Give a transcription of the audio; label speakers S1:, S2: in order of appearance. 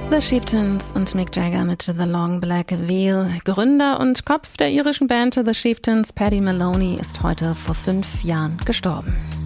S1: The Chieftains und Mick Jagger mit The Long Black Veil. Gründer und Kopf der irischen Band The Chieftains, Paddy Maloney, ist heute vor 5 Jahren gestorben.